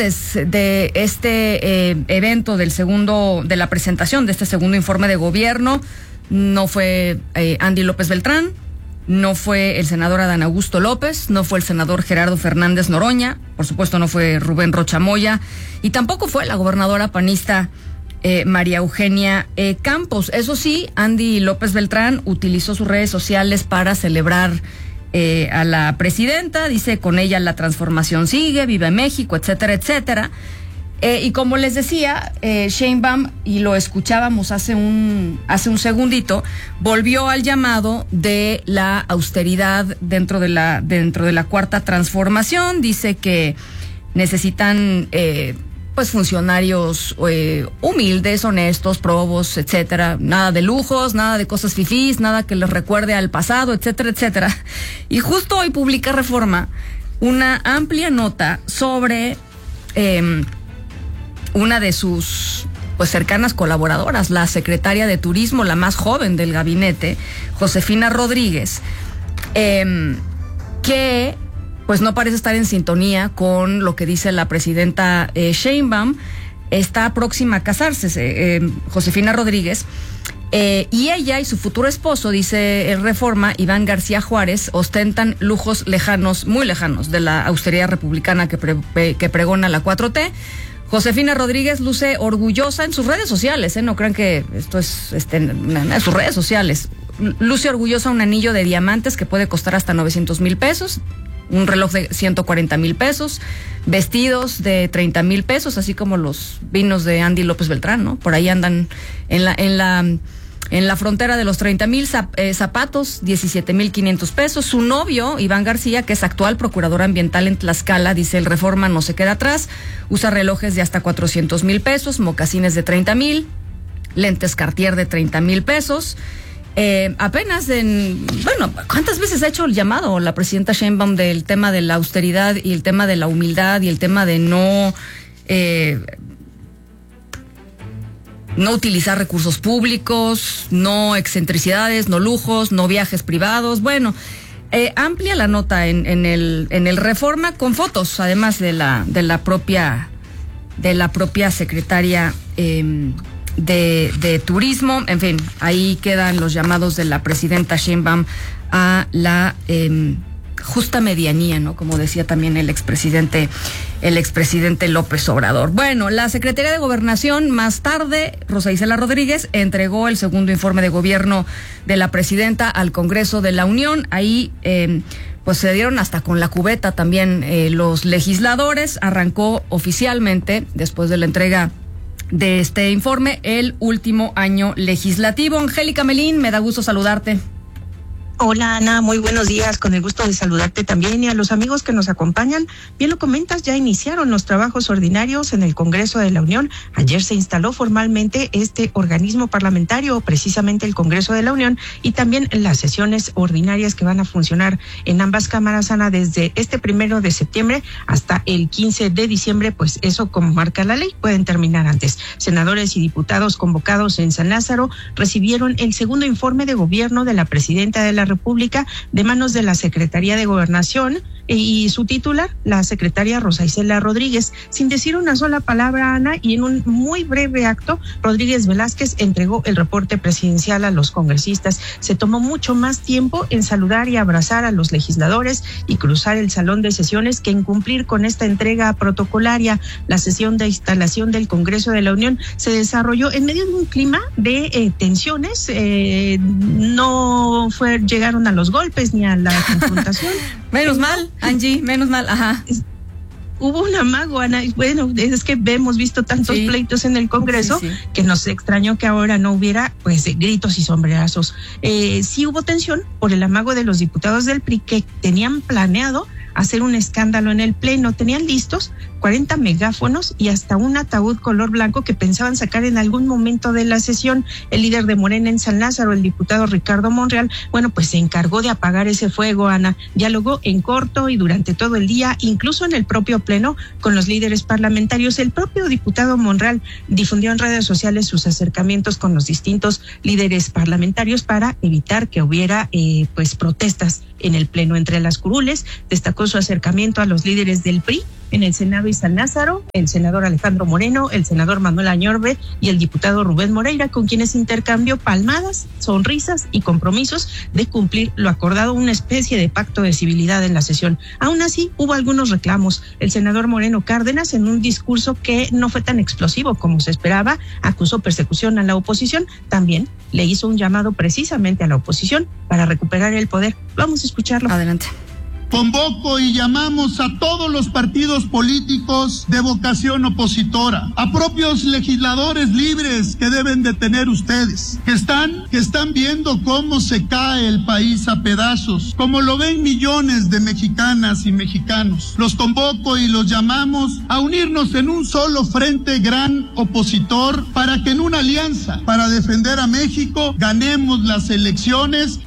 antes de este evento de la presentación de este segundo informe de gobierno, no fue Andy López Beltrán, no fue el senador Adán Augusto López, no fue el senador Gerardo Fernández Noroña, por supuesto no fue Rubén Rocha Moya, y tampoco fue la gobernadora panista María Eugenia Campos. Eso sí, Andy López Beltrán utilizó sus redes sociales para celebrar a la presidenta, dice: con ella la transformación sigue, viva México, etcétera, etcétera. Y como les decía, Sheinbaum, y lo escuchábamos hace un segundito, volvió al llamado de la austeridad dentro de la cuarta transformación. Dice que necesitan funcionarios humildes, honestos, probos, etcétera. Nada de lujos, nada de cosas fifís, nada que les recuerde al pasado, etcétera, etcétera. Y justo hoy publica Reforma una amplia nota sobre una de sus cercanas colaboradoras, la secretaria de Turismo, la más joven del gabinete, Josefina Rodríguez, que no parece estar en sintonía con lo que dice la presidenta Sheinbaum. Está próxima a casarse, Josefina Rodríguez, y ella y su futuro esposo, dice en Reforma, Iván García Juárez, ostentan lujos lejanos, muy lejanos, de la austeridad republicana que pregona la 4T. Josefina Rodríguez luce orgullosa en sus redes sociales, no crean que esto es en sus redes sociales. Luce orgullosa un anillo de diamantes que puede costar hasta 900,000 pesos, un reloj de 140,000 pesos, vestidos de 30,000 pesos, así como los vinos de Andy López Beltrán, ¿no? Por ahí andan en la frontera de los 30,000, zapatos, 17,500 pesos. Su novio, Iván García, que es actual procurador ambiental en Tlaxcala, dice el Reforma, no se queda atrás, usa relojes de hasta 400,000 pesos, mocasines de 30,000, lentes Cartier de 30,000 pesos. ¿Cuántas veces ha hecho el llamado la presidenta Sheinbaum del tema de la austeridad y el tema de la humildad y el tema de no utilizar recursos públicos, no excentricidades, no lujos, no viajes privados? Bueno, amplia la nota en el Reforma, con fotos, además de la propia secretaria de Turismo. En fin, ahí quedan los llamados de la presidenta Sheinbaum a la justa medianía, ¿no? Como decía también el expresidente López Obrador. Bueno, la Secretaría de Gobernación, más tarde, Rosa Isela Rodríguez entregó el segundo informe de gobierno de la presidenta al Congreso de la Unión. Ahí se dieron hasta con la cubeta también los legisladores. Arrancó oficialmente, después de la entrega de este informe, el último año legislativo. Angélica Melín, me da gusto saludarte. Hola Ana, muy buenos días, con el gusto de saludarte también y a los amigos que nos acompañan. Bien lo comentas, ya iniciaron los trabajos ordinarios en el Congreso de la Unión. Ayer se instaló formalmente este organismo parlamentario, precisamente el Congreso de la Unión, y también las sesiones ordinarias que van a funcionar en ambas cámaras, Ana, desde este 1 de septiembre hasta el 15 de diciembre, pues eso como marca la ley, pueden terminar antes. Senadores y diputados convocados en San Lázaro recibieron el segundo informe de gobierno de la presidenta de la República de manos de la Secretaría de Gobernación y su titular, la secretaria Rosa Isela Rodríguez. Sin decir una sola palabra, Ana, y en un muy breve acto, Rodríguez Velázquez entregó el reporte presidencial a los congresistas. Se tomó mucho más tiempo en saludar y abrazar a los legisladores y cruzar el salón de sesiones que en cumplir con esta entrega protocolaria. La sesión de instalación del Congreso de la Unión se desarrolló en medio de un clima de tensiones. No llegaron a los golpes ni a la confrontación. Menos mal, Angie, menos mal, ajá. Hubo un amago, Ana. Bueno, es que hemos visto tantos pleitos en el Congreso que nos extrañó que ahora no hubiera gritos y sombrerazos. Sí hubo tensión por el amago de los diputados del PRI que tenían planeado hacer un escándalo en el Pleno. Tenían listos 40 megáfonos y hasta un ataúd color blanco que pensaban sacar en algún momento de la sesión. El líder de Morena en San Lázaro, el diputado Ricardo Monreal, se encargó de apagar ese fuego, Ana. Dialogó en corto y durante todo el día, incluso en el propio Pleno, con los líderes parlamentarios. El propio diputado Monreal difundió en redes sociales sus acercamientos con los distintos líderes parlamentarios para evitar que hubiera protestas en el Pleno. Entre las curules, destacó su acercamiento a los líderes del PRI en el Senado y San Lázaro, el senador Alejandro Moreno, el senador Manuel Añorbe y el diputado Rubén Moreira, con quienes intercambió palmadas, sonrisas y compromisos de cumplir lo acordado, una especie de pacto de civilidad en la sesión. Aún así, hubo algunos reclamos. El senador Moreno Cárdenas, en un discurso que no fue tan explosivo como se esperaba, acusó persecución a la oposición. También le hizo un llamado precisamente a la oposición para recuperar el poder. Vamos a escucharlo. Adelante. Convoco y llamamos a todos los partidos políticos de vocación opositora, a propios legisladores libres que deben de tener ustedes, que están viendo cómo se cae el país a pedazos, como lo ven millones de mexicanas y mexicanos. Los convoco y los llamamos a unirnos en un solo frente gran opositor para que en una alianza para defender a México ganemos las elecciones.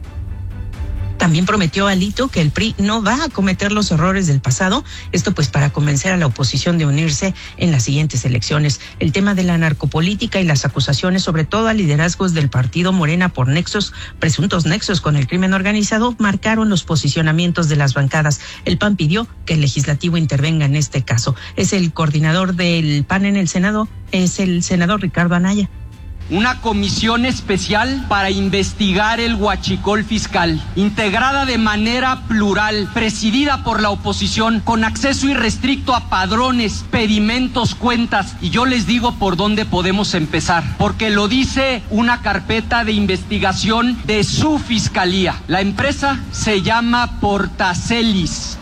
También prometió Alito que el PRI no va a cometer los errores del pasado, esto pues para convencer a la oposición de unirse en las siguientes elecciones. El tema de la narcopolítica y las acusaciones, sobre todo a liderazgos del partido Morena por presuntos nexos con el crimen organizado, marcaron los posicionamientos de las bancadas. El PAN pidió que el legislativo intervenga en este caso. Es el coordinador del PAN en el Senado, es el senador Ricardo Anaya. Una comisión especial para investigar el huachicol fiscal, integrada de manera plural, presidida por la oposición, con acceso irrestricto a padrones, pedimentos, cuentas. Y yo les digo por dónde podemos empezar, porque lo dice una carpeta de investigación de su fiscalía. La empresa se llama Portacelis.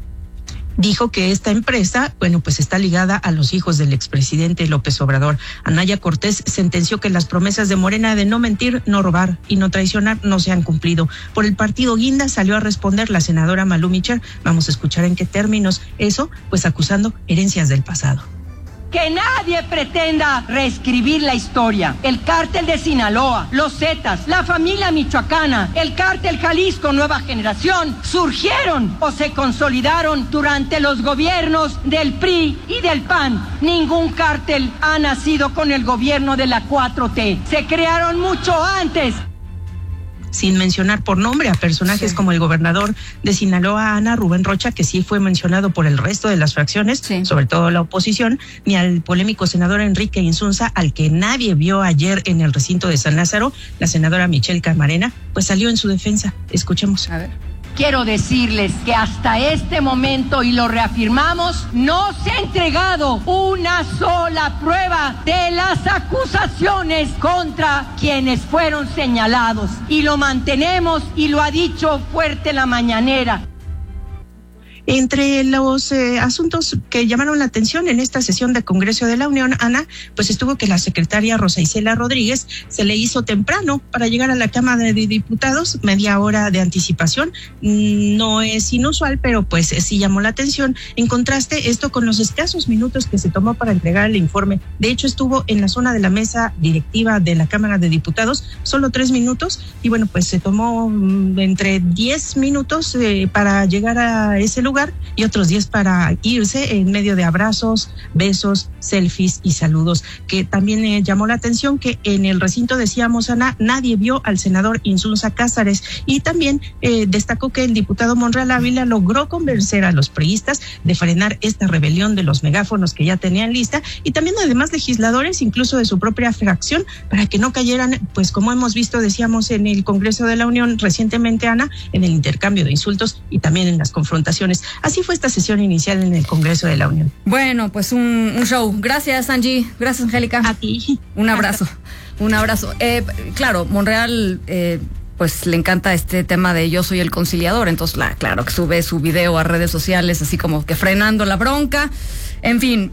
Dijo que esta empresa, pues está ligada a los hijos del expresidente López Obrador. Anaya Cortés sentenció que las promesas de Morena de no mentir, no robar y no traicionar no se han cumplido. Por el partido Guinda salió a responder la senadora Malú Micher. Vamos a escuchar en qué términos. Eso, pues acusando herencias del pasado. Que nadie pretenda reescribir la historia. El cártel de Sinaloa, los Zetas, la familia michoacana, el cártel Jalisco Nueva Generación surgieron o se consolidaron durante los gobiernos del PRI y del PAN. Ningún cártel ha nacido con el gobierno de la 4T. Se crearon mucho antes. Sin mencionar por nombre a personajes como el gobernador de Sinaloa, Rubén Rocha, que sí fue mencionado por el resto de las fracciones, sobre todo la oposición, ni al polémico senador Enrique Insunza, al que nadie vio ayer en el recinto de San Lázaro. La senadora Michelle Camarena, pues salió en su defensa. Escuchemos. A ver. Quiero decirles que hasta este momento, y lo reafirmamos, no se ha entregado una sola prueba de las acusaciones contra quienes fueron señalados. Y lo mantenemos, y lo ha dicho fuerte la mañanera. Entre los asuntos que llamaron la atención en esta sesión del Congreso de la Unión, Ana, pues estuvo que la secretaria Rosa Isela Rodríguez se le hizo temprano para llegar a la Cámara de Diputados, media hora de anticipación. No es inusual, pero pues sí llamó la atención. En contraste, esto con los escasos minutos que se tomó para entregar el informe. De hecho, estuvo en la zona de la mesa directiva de la Cámara de Diputados, solo 3 minutos, y bueno, pues se tomó entre 10 minutos para llegar a ese lugar y otros 10 para irse, en medio de abrazos, besos, selfies y saludos. Que también llamó la atención que en el recinto, decíamos, Ana, nadie vio al senador Insunza Cázares, y también destacó que el diputado Monreal Ávila logró convencer a los priistas de frenar esta rebelión de los megáfonos que ya tenían lista, y también además legisladores, incluso de su propia fracción, para que no cayeran, pues como hemos visto, decíamos, en el Congreso de la Unión recientemente, Ana, en el intercambio de insultos y también en las confrontaciones. Así fue esta sesión inicial en el Congreso de la Unión. Bueno, pues un show. Gracias, Angie. Gracias, Angélica. A ti. Un abrazo. Un abrazo. Claro, Monreal, pues le encanta este tema de yo soy el conciliador, entonces claro que sube su video a redes sociales así como que frenando la bronca. En fin,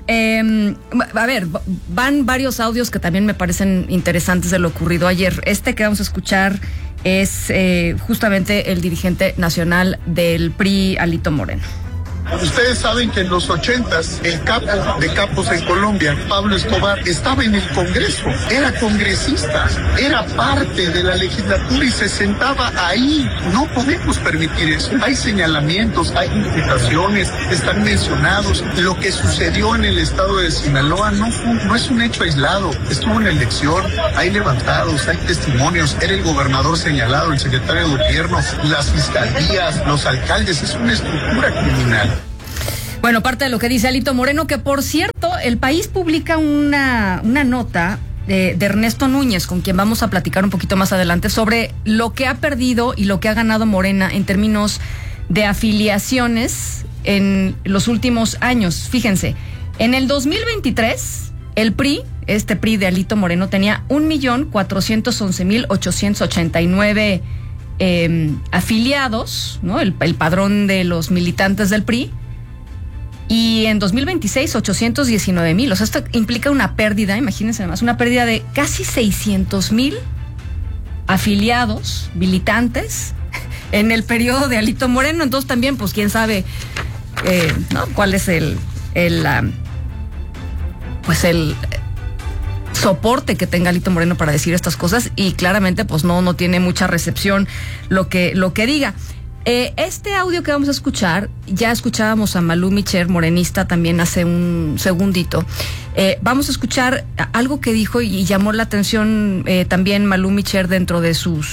a ver, van varios audios que también me parecen interesantes de lo ocurrido ayer. Este que vamos a escuchar es justamente el dirigente nacional del PRI, Alito Moreno. Ustedes saben que en los 80s, el capo de capos en Colombia, Pablo Escobar, estaba en el Congreso, era congresista, era parte de la legislatura y se sentaba ahí. No podemos permitir eso. Hay señalamientos, hay imputaciones, están mencionados. Lo que sucedió en el estado de Sinaloa no es un hecho aislado, estuvo en la elección, hay levantados, hay testimonios, era el gobernador señalado, el secretario de gobierno, las fiscalías, los alcaldes, es una estructura criminal. Bueno, parte de lo que dice Alito Moreno, que por cierto, El País publica una nota de Ernesto Núñez, con quien vamos a platicar un poquito más adelante, sobre lo que ha perdido y lo que ha ganado Morena en términos de afiliaciones en los últimos años. Fíjense, en el 2023, el PRI, este PRI de Alito Moreno, tenía 1,411,889 afiliados, ¿no? El padrón de los militantes del PRI. Y en 2026, 819,000. O sea, esto implica una pérdida, imagínense además, una pérdida de casi 600,000 afiliados, militantes, en el periodo de Alito Moreno. Entonces también, pues quién sabe, ¿no? ¿Cuál es el soporte que tenga Alito Moreno para decir estas cosas? Y claramente, pues no tiene mucha recepción lo que diga. Este audio que vamos a escuchar, ya escuchábamos a Malú Micher, morenista, también hace un segundito. Vamos a escuchar algo que dijo y llamó la atención también Malú Micher dentro de su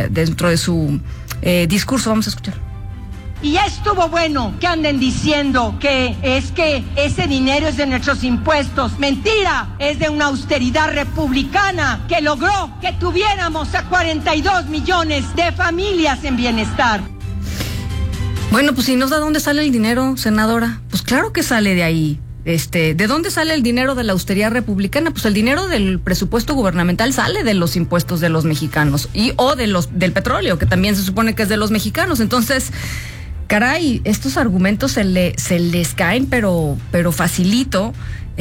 discurso. Vamos a escuchar. Y ya estuvo bueno que anden diciendo que ese dinero es de nuestros impuestos. Mentira, es de una austeridad republicana que logró que tuviéramos a 42 millones de familias en bienestar. Bueno, pues si nos da dónde sale el dinero, senadora, pues claro que sale de ahí. ¿De dónde sale el dinero de la austeridad republicana? Pues el dinero del presupuesto gubernamental sale de los impuestos de los mexicanos o del petróleo, que también se supone que es de los mexicanos. Entonces, caray, estos argumentos se les caen, pero facilito.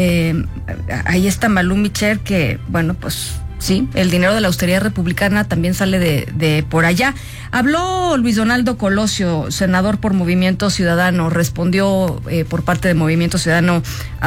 Ahí está Malú Micher, que, bueno, pues sí, el dinero de la austeridad republicana también sale de por allá. Habló Luis Donaldo Colosio, senador por Movimiento Ciudadano, respondió por parte de Movimiento Ciudadano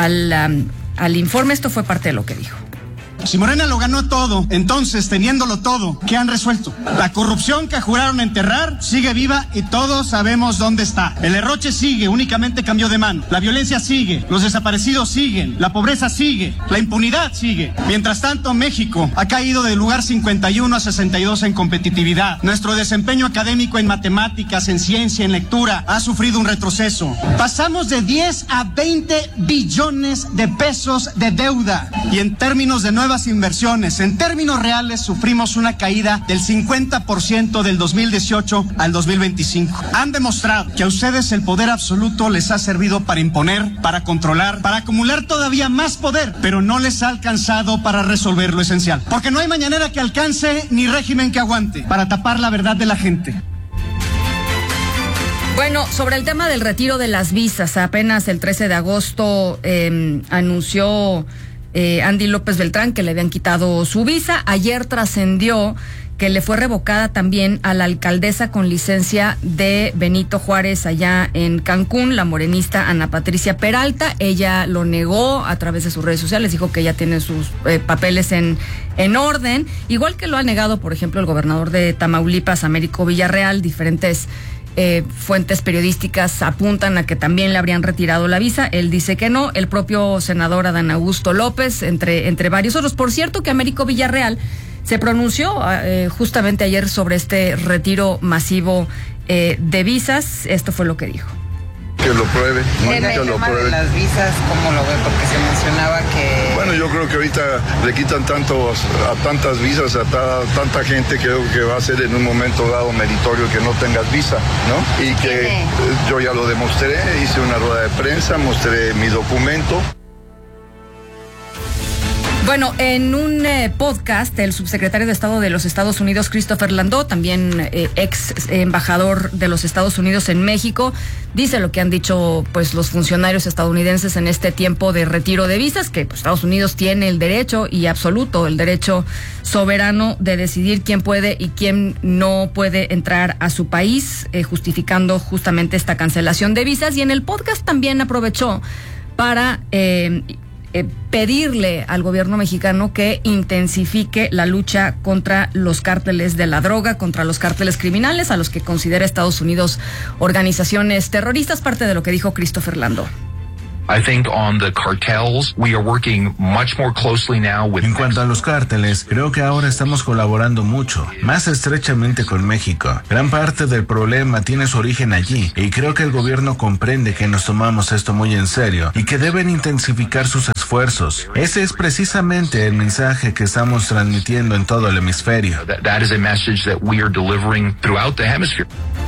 al informe. Esto fue parte de lo que dijo. Si Morena lo ganó todo, entonces, teniéndolo todo, ¿qué han resuelto? La corrupción que juraron enterrar sigue viva y todos sabemos dónde está. El derroche sigue, únicamente cambió de mano. La violencia sigue, los desaparecidos siguen, la pobreza sigue, la impunidad sigue. Mientras tanto, México ha caído del lugar 51 a 62 en competitividad. Nuestro desempeño académico en matemáticas, en ciencia, en lectura, ha sufrido un retroceso. Pasamos de 10 a 20 billones de pesos de deuda. Y en términos de nuevas inversiones, en términos reales, sufrimos una caída del 50% del 2018 al 2025. Han demostrado que a ustedes el poder absoluto les ha servido para imponer, para controlar, para acumular todavía más poder, pero no les ha alcanzado para resolver lo esencial. Porque no hay mañanera que alcance ni régimen que aguante para tapar la verdad de la gente. Bueno, sobre el tema del retiro de las visas, apenas el 13 de agosto anunció Andy López Beltrán que le habían quitado su visa. Ayer trascendió que le fue revocada también a la alcaldesa con licencia de Benito Juárez allá en Cancún, la morenista Ana Patricia Peralta. Ella lo negó a través de sus redes sociales, dijo que ella tiene sus papeles en orden, igual que lo ha negado, por ejemplo, el gobernador de Tamaulipas, Américo Villarreal. Diferentes fuentes periodísticas apuntan a que también le habrían retirado la visa. Él dice que no. El propio senador Adán Augusto López, entre varios otros. Por cierto, que Américo Villarreal se pronunció justamente ayer sobre este retiro masivo de visas. Esto fue lo que dijo. Que lo pruebe, que lo pruebe. De las visas, ¿cómo lo ve? Porque se mencionaba que... Bueno, yo creo que ahorita le quitan tantas visas a tanta gente, creo que va a ser en un momento dado meritorio que no tengas visa, ¿no? Y que yo ya lo demostré, hice una rueda de prensa, mostré mi documento. Bueno, en un podcast, el subsecretario de Estado de los Estados Unidos, Christopher Landau, también ex embajador de los Estados Unidos en México, dice lo que han dicho pues los funcionarios estadounidenses en este tiempo de retiro de visas, que pues, Estados Unidos tiene el derecho y absoluto, el derecho soberano de decidir quién puede y quién no puede entrar a su país, justificando justamente esta cancelación de visas. Y en el podcast también aprovechó para pedirle al gobierno mexicano que intensifique la lucha contra los cárteles de la droga, contra los cárteles criminales, a los que considera Estados Unidos organizaciones terroristas. Parte de lo que dijo Christopher Landau. I think on the cartels, we are working much more closely now with. En cuanto a los cárteles, creo que ahora estamos colaborando mucho, más estrechamente con México. Gran parte del problema tiene su origen allí, y creo que el gobierno comprende que nos tomamos esto muy en serio y que deben intensificar sus esfuerzos. Ese es precisamente el mensaje que estamos transmitiendo en todo el hemisferio. That is a message that we are delivering throughout the hemisphere.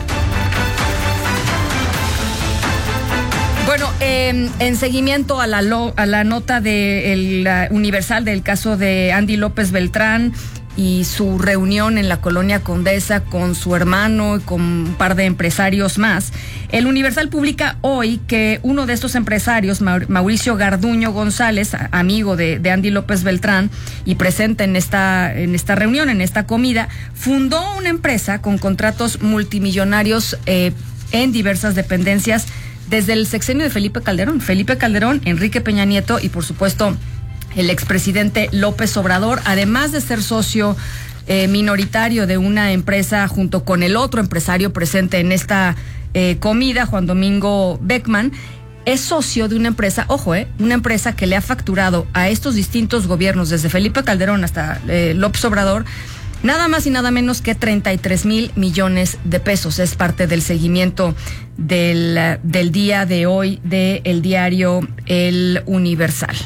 Bueno, en seguimiento a la nota de Universal del caso de Andy López Beltrán y su reunión en la colonia Condesa con su hermano y con un par de empresarios más, el Universal publica hoy que uno de estos empresarios, Mauricio Garduño González, amigo de Andy López Beltrán y presente en esta reunión, en esta comida, fundó una empresa con contratos multimillonarios en diversas dependencias desde el sexenio de Felipe Calderón, Enrique Peña Nieto y, por supuesto, el expresidente López Obrador, además de ser socio minoritario de una empresa junto con el otro empresario presente en esta comida, Juan Domingo Beckman, es socio de una empresa, una empresa que le ha facturado a estos distintos gobiernos, desde Felipe Calderón hasta López Obrador, nada más y nada menos que 33,000 millones de pesos. Es parte del seguimiento del día de hoy del diario El Universal.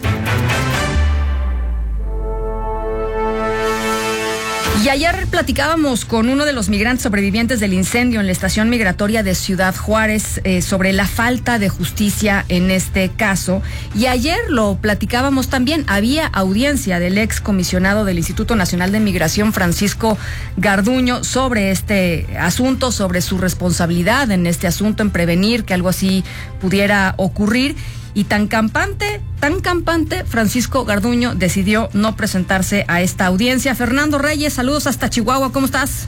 Y ayer platicábamos con uno de los migrantes sobrevivientes del incendio en la estación migratoria de Ciudad Juárez sobre la falta de justicia en este caso. Y ayer lo platicábamos también. Había audiencia del ex comisionado del Instituto Nacional de Migración, Francisco Garduño, sobre este asunto, sobre su responsabilidad en este asunto, en prevenir que algo así pudiera ocurrir. Y tan campante, Francisco Garduño decidió no presentarse a esta audiencia. Fernando Reyes, saludos hasta Chihuahua, ¿cómo estás?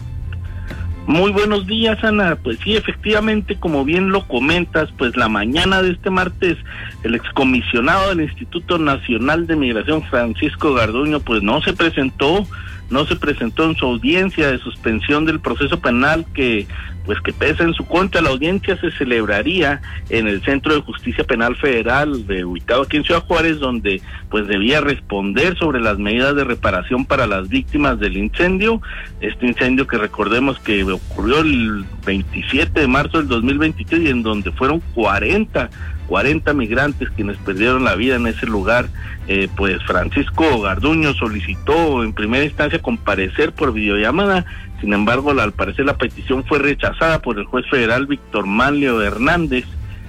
Muy buenos días, Ana. Pues sí, efectivamente, como bien lo comentas, pues la mañana de este martes, el excomisionado del Instituto Nacional de Migración, Francisco Garduño, pues no se presentó en su audiencia de suspensión del proceso penal que pesa en su contra. La audiencia se celebraría en el Centro de Justicia Penal Federal, ubicado aquí en Ciudad Juárez, donde pues debía responder sobre las medidas de reparación para las víctimas del incendio. Este incendio que recordemos que ocurrió el 27 de marzo del 2023 y en donde fueron 40 migrantes quienes perdieron la vida en ese lugar. Pues Francisco Garduño solicitó en primera instancia comparecer por videollamada. Sin embargo, al parecer la petición fue rechazada por el juez federal Víctor Manlio Hernández.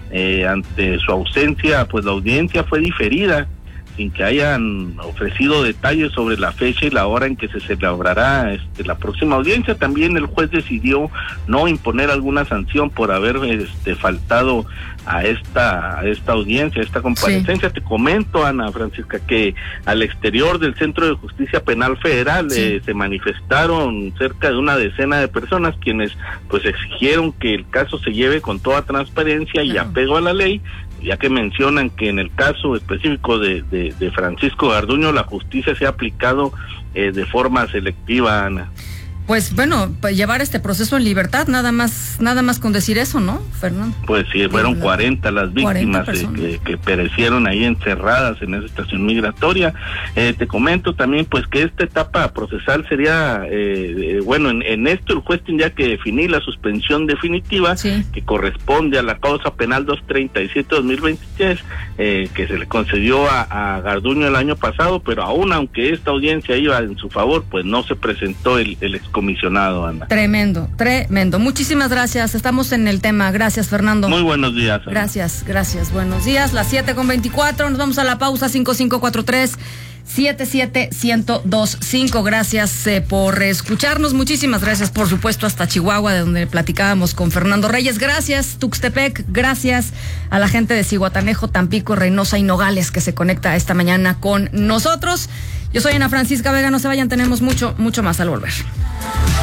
Ante su ausencia, pues la audiencia fue diferida sin que hayan ofrecido detalles sobre la fecha y la hora en que se celebrará la próxima audiencia. También el juez decidió no imponer alguna sanción por haber faltado a esta audiencia, a esta comparecencia. Sí. Te comento, Ana Francisca, que al exterior del Centro de Justicia Penal Federal se manifestaron cerca de una decena de personas quienes pues exigieron que el caso se lleve con toda transparencia y apego a la ley, ya que mencionan que en el caso específico de Francisco Garduño la justicia se ha aplicado de forma selectiva, Ana. Pues bueno, llevar este proceso en libertad, nada más con decir eso, ¿no, Fernando? Pues sí, fueron 40 las víctimas que perecieron ahí encerradas en esa estación migratoria. Te comento también pues que esta etapa procesal sería, en esto el juez tendría que definir la suspensión definitiva que corresponde a la causa penal 237-2023 que se le concedió a Garduño el año pasado, pero aún aunque esta audiencia iba en su favor, pues no se presentó el excomisionado, Ana. Tremendo. Muchísimas gracias. Estamos en el tema. Gracias, Fernando. Muy buenos días, Ana. Gracias. Buenos días. Las 7:24. Nos vamos a la pausa. 5543-77125. Gracias por escucharnos. Muchísimas gracias, por supuesto, hasta Chihuahua, de donde platicábamos con Fernando Reyes. Gracias, Tuxtepec. Gracias a la gente de Zihuatanejo, Tampico, Reynosa y Nogales que se conecta esta mañana con nosotros. Yo soy Ana Francisca Vega. No se vayan, tenemos mucho más al volver.